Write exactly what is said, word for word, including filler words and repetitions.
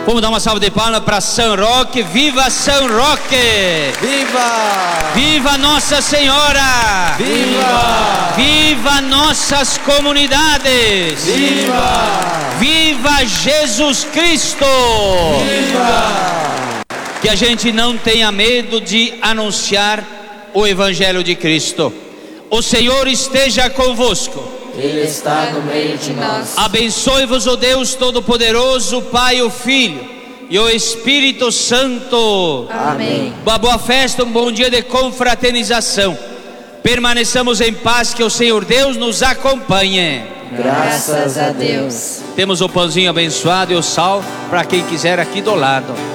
Vamos dar uma salva de palmas para São Roque. Viva São Roque! Viva! Viva Nossa Senhora! Viva! Viva nossas comunidades! Viva! Viva Jesus Cristo! Viva! Que a gente não tenha medo de anunciar o Evangelho de Cristo. O Senhor esteja convosco. Ele está no meio de nós. Abençoe-vos o Deus Todo-Poderoso, Pai, o Filho e o Espírito Santo. Amém. Uma boa festa, um bom dia de confraternização. Permaneçamos em paz, que o Senhor Deus nos acompanhe. Graças a Deus. Temos o pãozinho abençoado e o sal para quem quiser aqui do lado.